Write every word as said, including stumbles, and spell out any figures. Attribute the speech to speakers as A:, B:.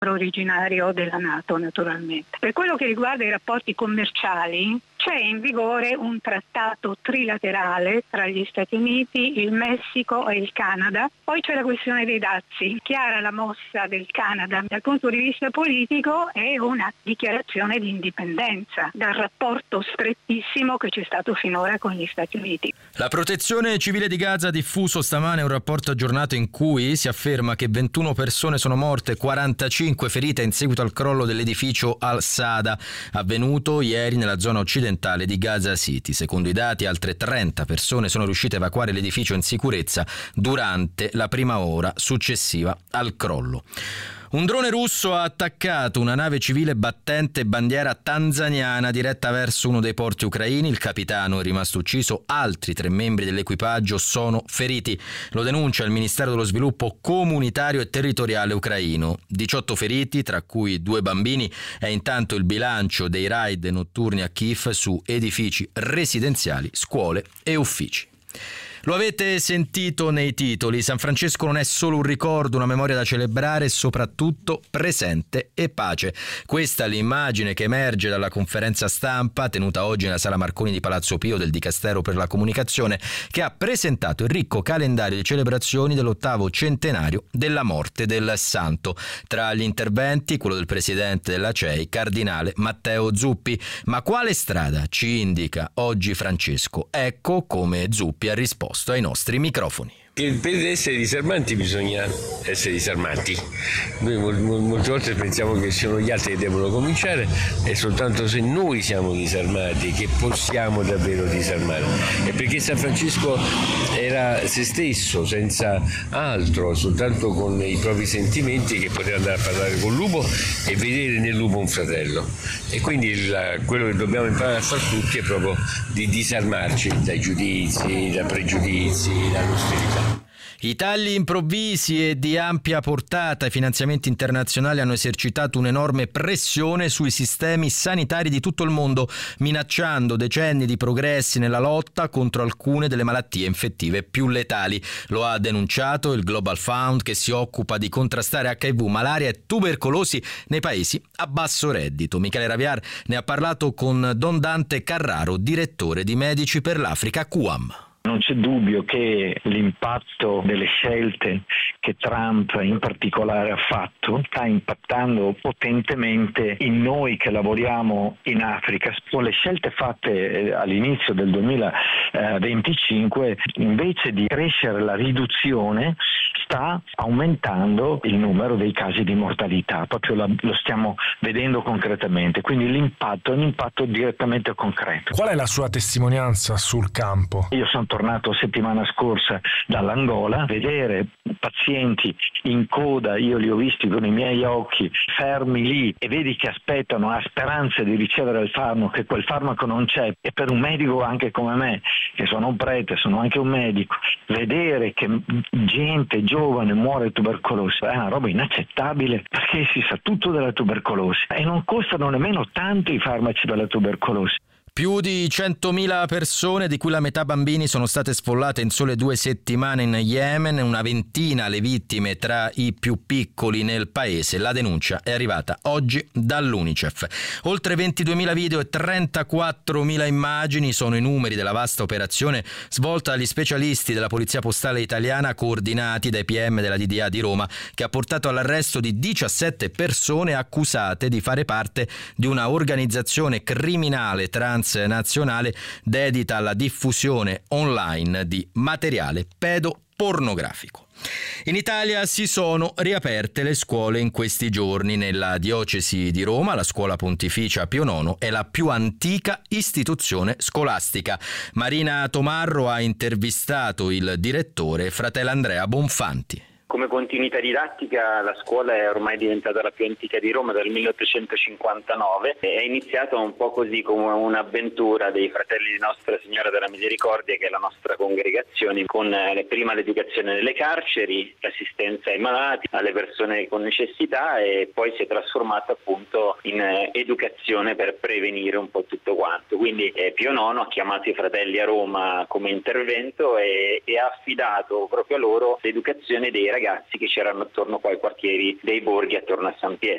A: originario della NATO naturalmente. Per quello che riguarda i rapporti commerciali, c'è in vigore un trattato trilaterale tra gli Stati Uniti, il Messico e il Canada. Poi c'è la questione dei dazi. Chiara la mossa del Canada dal punto di vista politico è una dichiarazione di indipendenza dal rapporto strettissimo che c'è stato finora con gli Stati Uniti.
B: La Protezione Civile di Gaza ha diffuso stamane un rapporto aggiornato in cui si afferma che ventuno persone sono morte, quarantacinque ferite in seguito al crollo dell'edificio Al-Sada, avvenuto ieri nella zona occidentale di Gaza City. Secondo i dati, altre trenta persone sono riuscite a evacuare l'edificio in sicurezza durante la prima ora successiva al crollo. Un drone russo ha attaccato una nave civile battente bandiera tanzaniana diretta verso uno dei porti ucraini. Il capitano è rimasto ucciso, altri tre membri dell'equipaggio sono feriti. Lo denuncia il Ministero dello Sviluppo Comunitario e Territoriale ucraino. diciotto feriti, tra cui due bambini, è intanto il bilancio dei raid notturni a Kiev su edifici residenziali, scuole e uffici. Lo avete sentito nei titoli, San Francesco non è solo un ricordo, una memoria da celebrare, soprattutto presente e pace. Questa è l'immagine che emerge dalla conferenza stampa tenuta oggi nella Sala Marconi di Palazzo Pio del Dicastero per la Comunicazione, che ha presentato il ricco calendario di celebrazioni dell'ottavo centenario della morte del santo. Tra gli interventi quello del presidente della C E I, Cardinale Matteo Zuppi. Ma quale strada ci indica oggi Francesco? Ecco come Zuppi ha risposto ai nostri microfoni.
C: Per essere disarmanti bisogna essere disarmanti. Noi molte volte pensiamo che siano gli altri che devono cominciare, e soltanto se noi siamo disarmati che possiamo davvero disarmare. E perché San Francesco era se stesso, senza altro, soltanto con i propri sentimenti, che poteva andare a parlare col lupo e vedere nel lupo un fratello. E quindi il, quello che dobbiamo imparare a fare tutti è proprio di disarmarci dai giudizi, da pregiudizi, dall'austerità.
B: I tagli improvvisi e di ampia portata ai finanziamenti internazionali hanno esercitato un'enorme pressione sui sistemi sanitari di tutto il mondo, minacciando decenni di progressi nella lotta contro alcune delle malattie infettive più letali. Lo ha denunciato il Global Fund, che si occupa di contrastare acca i vu, malaria e tubercolosi nei paesi a basso reddito. Michele Raviar ne ha parlato con Don Dante Carraro, direttore di Medici per l'Africa Q A M.
D: Non c'è dubbio che l'impatto delle scelte che Trump in particolare ha fatto sta impattando potentemente in noi che lavoriamo in Africa. Con le scelte fatte all'inizio del duemilaventicinque, invece di crescere la riduzione, sta aumentando il numero dei casi di mortalità, proprio la, lo stiamo vedendo concretamente, quindi l'impatto è un impatto direttamente concreto.
E: Qual è la sua testimonianza sul campo?
D: Io sono tornato settimana scorsa dall'Angola, vedere pazienti in coda, io li ho visti con i miei occhi, fermi lì, e vedi che aspettano, ha speranza di ricevere il farmaco, che quel farmaco non c'è, e per un medico anche come me, che sono un prete, sono anche un medico, vedere che gente giovane muore di tubercolosi è una roba inaccettabile, perché si sa tutto della tubercolosi e non costano nemmeno tanto i farmaci per la tubercolosi.
B: Più di centomila persone, di cui la metà bambini, sono state sfollate in sole due settimane in Yemen, una ventina le vittime tra i più piccoli nel paese. La denuncia è arrivata oggi dall'UNICEF. Oltre ventiduemila video e trentaquattromila immagini sono i numeri della vasta operazione svolta dagli specialisti della Polizia Postale Italiana, coordinati dai P M della D D A di Roma, che ha portato all'arresto di diciassette persone accusate di fare parte di una organizzazione criminale transnazionale dedita alla diffusione online di materiale pedopornografico. In Italia si sono riaperte le scuole in questi giorni. Nella diocesi di Roma la scuola pontificia Pio nono è la più antica istituzione scolastica. Marina Tomarro ha intervistato il direttore, fratello Andrea Bonfanti.
F: Come continuità didattica la scuola è ormai diventata la più antica di Roma dal milleottocentocinquantanove. È iniziata un po' così come un'avventura dei fratelli di Nostra Signora della Misericordia, che è la nostra congregazione, con prima l'educazione nelle carceri, l'assistenza ai malati, alle persone con necessità, e poi si è trasformata appunto in educazione per prevenire un po' tutto quanto. Quindi eh, Pio nono ha chiamato i fratelli a Roma come intervento e, e ha affidato proprio a loro l'educazione dei ragazzi ragazzi che c'erano attorno poi ai quartieri dei borghi attorno a San Pietro.